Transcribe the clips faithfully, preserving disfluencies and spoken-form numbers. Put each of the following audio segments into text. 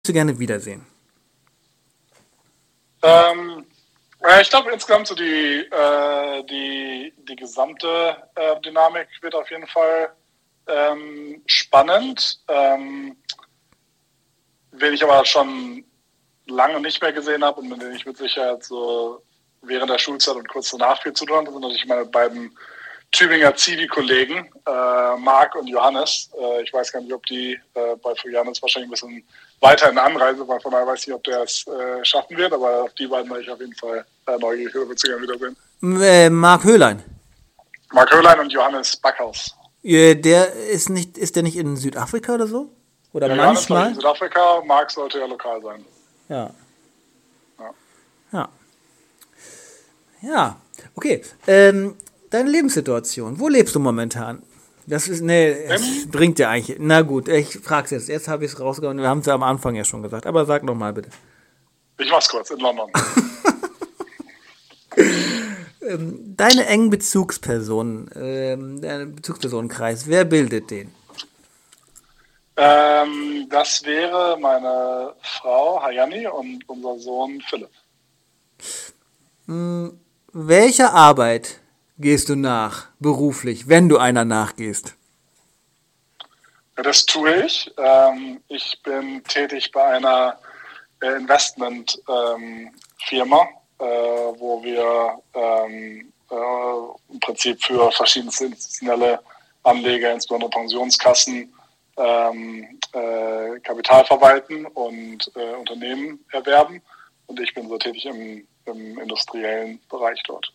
du gerne wiedersehen? Ähm, ja, ich glaube insgesamt so die, äh, die, die gesamte äh, Dynamik wird auf jeden Fall ähm, spannend. Ähm, wen ich aber schon lange nicht mehr gesehen habe und mit denen ich mit Sicherheit so während der Schulzeit und kurz danach viel zu tun hatte, sind natürlich meine beiden Tübinger Zivi-Kollegen, äh, Marc und Johannes. Äh, ich weiß gar nicht, ob die äh, bei Johannes wahrscheinlich ein bisschen weiter in der Anreise, weil von daher weiß ich nicht, ob der es äh, schaffen wird, aber auf die beiden war ich auf jeden Fall äh, neugierig, würde ich gerne wiedersehen. M- Äh, Marc Höhlein. Marc Höhlein und Johannes Backhaus. Äh, Der ist nicht, ist der nicht in Südafrika oder so? Oder Ja, Johannes glaube ich manchmal? in Südafrika, Marc sollte ja lokal sein. Ja. Ja. Ja. Ja. Okay. Ähm, deine Lebenssituation. Wo lebst du momentan? Das ist, nee, es Im, bringt ja eigentlich. Na gut, ich frag's jetzt. Jetzt habe ich es rausgehauen. Wir haben es ja am Anfang ja schon gesagt. Aber sag noch mal bitte. ich mach's kurz, in London. Deine engen Bezugspersonen, ähm, dein Bezugspersonenkreis, wer bildet den? Ähm, das wäre meine Frau Hayani und unser Sohn Philipp. Welcher Arbeit gehst du nach, beruflich, wenn du einer nachgehst? Ja, das tue ich. Ähm, ich bin tätig bei einer äh, Investmentfirma, ähm, Firma, äh, wo wir ähm, äh, im Prinzip für verschiedenste institutionelle Anleger, insbesondere Pensionskassen, ähm, äh, Kapital verwalten und äh, Unternehmen erwerben. Und ich bin so tätig im, im industriellen Bereich dort.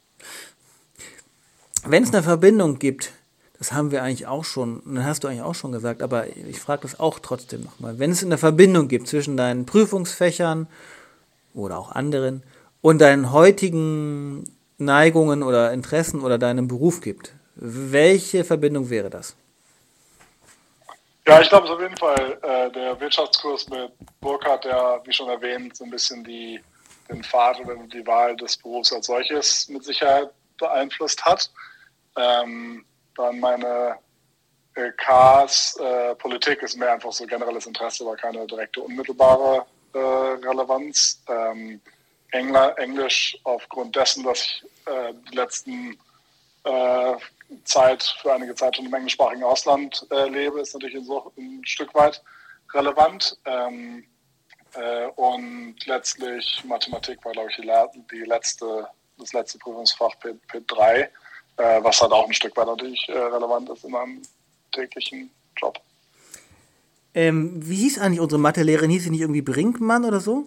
Wenn es eine Verbindung gibt, das haben wir eigentlich auch schon, das hast du eigentlich auch schon gesagt, aber ich frage das auch trotzdem nochmal. Wenn es eine Verbindung gibt zwischen deinen Prüfungsfächern oder auch anderen und deinen heutigen Neigungen oder Interessen oder deinem Beruf gibt, welche Verbindung wäre das? Ja, ich glaube, es ist auf jeden Fall äh, der Wirtschaftskurs mit Burkhardt, der, wie schon erwähnt, so ein bisschen die, den Pfad oder die Wahl des Berufs als solches mit Sicherheit beeinflusst hat. Ähm, dann meine äh, Ks, äh, Politik ist mehr einfach so generelles Interesse, aber keine direkte unmittelbare äh, Relevanz. Ähm, Engl- Englisch aufgrund dessen, dass ich äh, die letzten äh, Zeit, für einige Zeit schon im englischsprachigen Ausland äh, lebe, ist natürlich so ein Stück weit relevant. Ähm, äh, und letztlich Mathematik war, glaube ich, die, die letzte, das letzte Prüfungsfach P, P3, äh, was halt auch ein Stück weit natürlich äh, relevant ist in meinem täglichen Job. Ähm, wie hieß eigentlich unsere Mathelehrerin? Hieß sie nicht irgendwie Brinkmann oder so?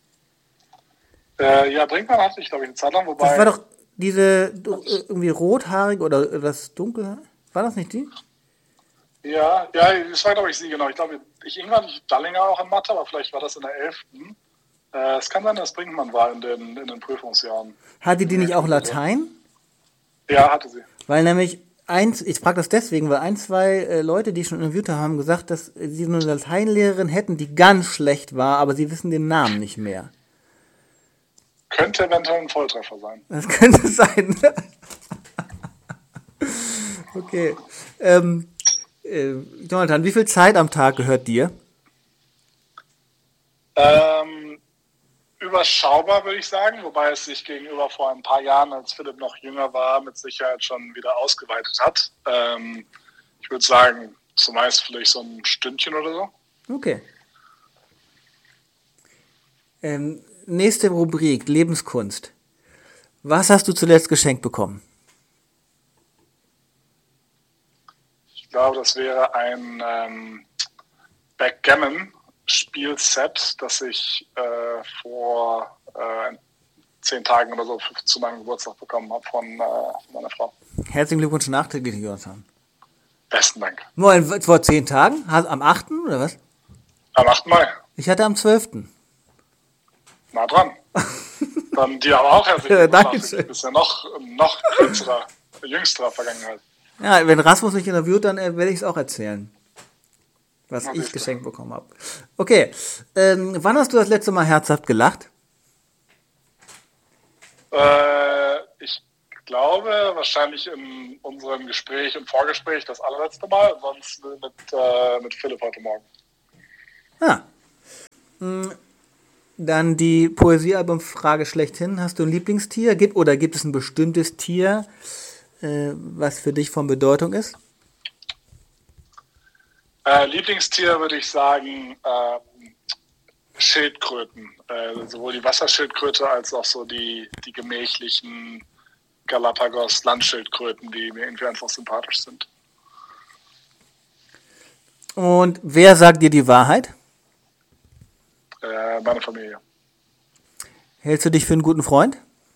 Äh, ja, Brinkmann hatte ich, glaube ich, eine Zeit lang, Das war wobei doch diese irgendwie rothaarig oder das dunkel. War das nicht die? ja, ja, das war, glaube ich, sie, genau. Ich glaube, ich irgendwann ich Dallinger auch in Mathe, aber vielleicht war das in der elften. Äh, es kann sein, dass Brinkmann war in den, in den Prüfungsjahren. Hatte die Bin mir nicht auch nicht sicher. Latein? Ja, hatte sie. Weil nämlich eins, ich frage das deswegen, weil ein, zwei äh, Leute, die ich schon interviewt habe, haben gesagt, dass sie eine Lateinlehrerin hätten, die ganz schlecht war, aber sie wissen den Namen nicht mehr. Könnte eventuell ein Volltreffer sein. Das könnte sein. Okay. Ähm, äh, Jonathan, wie viel Zeit am Tag gehört dir? Ähm, überschaubar, würde ich sagen, wobei es sich gegenüber vor ein paar Jahren, als Philipp noch jünger war, mit Sicherheit schon wieder ausgeweitet hat. Ähm, ich würde sagen, zumeist vielleicht so ein Stündchen oder so. Okay. Ähm, nächste Rubrik, Lebenskunst. Was hast du zuletzt geschenkt bekommen? Ich glaube, das wäre ein ähm, Backgammon-Spielset, das ich äh, vor äh, zehn Tagen oder so zu meinem Geburtstag bekommen habe von, äh, von meiner Frau. Herzlichen Glückwunsch nachträglich, Jonathan. Besten Dank. Moin, vor zehn Tagen? Am achten oder was? Am achten Mai. Ich hatte am zwölften. Na dran. Dann dir aber auch herzlichen Ja, Glückwunsch danke nachträglich. schön. Du bist ja noch, noch kürzerer, jüngsterer Vergangenheit. Ja, wenn Rasmus mich interviewt, dann äh, werde ich es auch erzählen, was Na, ich siehste. geschenkt bekommen habe. Okay, ähm, wann hast du das letzte Mal herzhaft gelacht? Äh, ich glaube, wahrscheinlich in unserem Gespräch, im Vorgespräch, das allerletzte Mal, sonst mit, äh, mit Philipp heute Morgen. Ah, Dann die Poesiealbumfrage schlechthin. Hast du ein Lieblingstier? Gibt, oder gibt es ein bestimmtes Tier, äh, was für dich von Bedeutung ist? Äh, Lieblingstier würde ich sagen äh, Schildkröten. Äh, sowohl die Wasserschildkröte als auch so die, die gemächlichen Galapagos-Landschildkröten, die mir irgendwie einfach sympathisch sind. Und wer sagt dir die Wahrheit? Äh, meine Familie. Hältst du dich für einen guten Freund?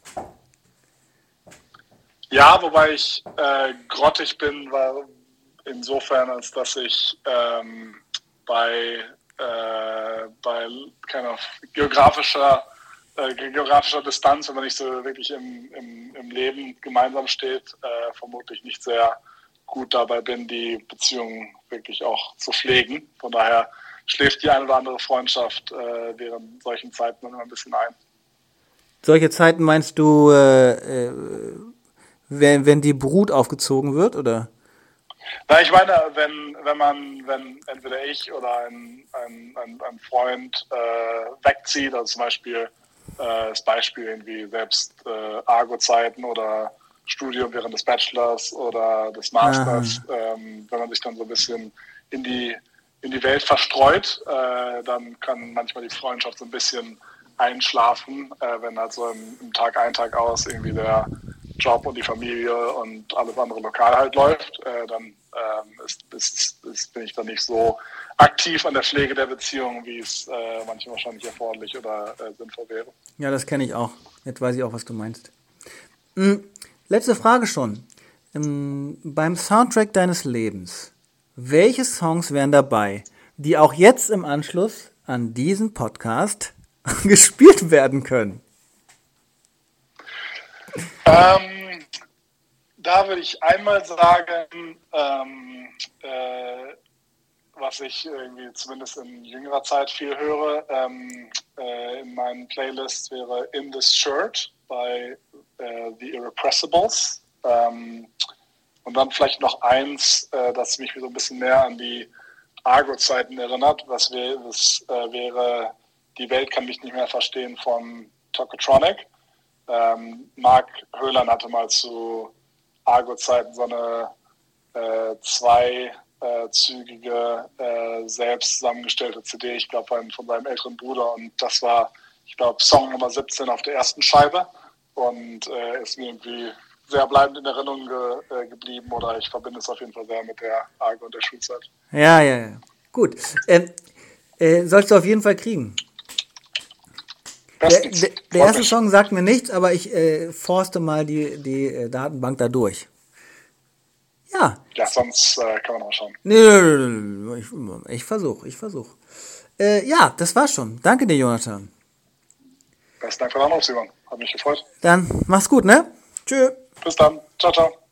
Ja, wobei ich äh, grottig bin, weil insofern, als dass ich ähm, bei, äh, bei keine geografischer, äh, geografischer Distanz, wenn man nicht so wirklich im, im, im Leben gemeinsam steht, äh, vermutlich nicht sehr gut dabei bin, die Beziehung wirklich auch zu pflegen. Von daher schläft die eine oder andere Freundschaft äh, während solchen Zeiten immer ein bisschen ein. Solche Zeiten meinst du, äh, äh, wenn, wenn die Brut aufgezogen wird, oder? Na, ich meine, wenn, wenn man, wenn entweder ich oder ein, ein, ein, ein Freund äh, wegzieht, also zum Beispiel äh, das Beispiel irgendwie selbst äh, Argo-Zeiten oder Studium während des Bachelors oder des Masters, ähm, wenn man sich dann so ein bisschen in die, in die Welt verstreut, äh, dann kann manchmal die Freundschaft so ein bisschen einschlafen, äh, wenn halt so im, im Tag ein, Tag aus irgendwie der Job und die Familie und alles andere lokal halt läuft, äh, dann ähm, ist, ist, ist, bin ich dann nicht so aktiv an der Pflege der Beziehung, wie es äh, manchmal wahrscheinlich erforderlich oder äh, sinnvoll wäre. Ja, das kenne ich auch. Jetzt weiß ich auch, was du meinst. Mhm. Letzte Frage schon. Ähm, beim Soundtrack deines Lebens, welche Songs wären dabei, die auch jetzt im Anschluss an diesen Podcast gespielt werden können? Ähm, da würde ich einmal sagen, ähm, äh, was ich irgendwie zumindest in jüngerer Zeit viel höre, ähm, äh, in meinen Playlists wäre In This Shirt bei äh, The Irrepressibles. Ähm, und dann vielleicht noch eins, äh, das mich so ein bisschen mehr an die Argo-Zeiten erinnert, was, wär, was äh, wäre Die Welt kann mich nicht mehr verstehen von Tokotronic. Ähm, Mark Höhlern hatte mal zu Argo-Zeiten so eine äh, zweizügige, äh, selbst zusammengestellte C D, ich glaube von, von seinem älteren Bruder, und das war, ich glaube, Song Nummer siebzehn auf der ersten Scheibe und äh, ist mir irgendwie sehr bleibend in Erinnerung ge, äh, geblieben, oder ich verbinde es auf jeden Fall sehr mit der Argo und der Schulzeit. Ja, ja, ja. Gut. Ähm, äh, sollst du auf jeden Fall kriegen. Der, der, der erste mich. Song sagt mir nichts, aber ich äh, forste mal die, die äh, Datenbank da durch. Ja. Ja, sonst äh, kann man auch schauen. Nee, nee, nee, ich, ich versuche, ich versuche. Äh, ja, das war's schon. Danke dir, Jonathan. Besten Dank für den Anruf, Simon. Hat mich gefreut. Dann mach's gut, ne? Tschö. Bis dann. Ciao, ciao.